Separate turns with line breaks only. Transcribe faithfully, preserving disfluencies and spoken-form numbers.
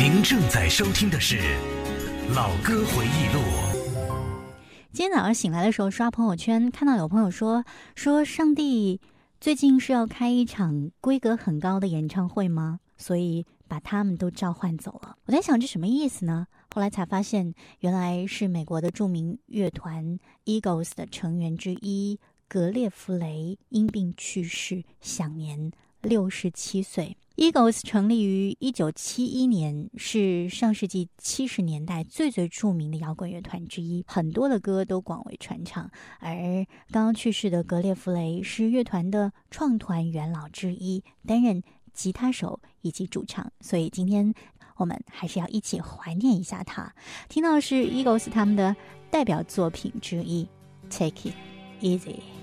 您正在收听的是老歌回忆录。
今天早上醒来的时候刷朋友圈，看到有朋友说说上帝最近是要开一场规格很高的演唱会吗？所以把他们都召唤走了。我在想这什么意思呢？后来才发现原来是美国的著名乐团 Eagles 的成员之一格列弗雷因病去世，享年六十七岁。Eagles 成立于一九七一年，是上世纪七十年代最最著名的摇滚乐团之一，很多的歌都广为传唱。而刚刚去世的格列弗雷是乐团的创团元老之一，担任吉他手以及主唱，所以今天我们还是要一起怀念一下他。听到的是 Eagles 他们的代表作品之一 Take It Easy。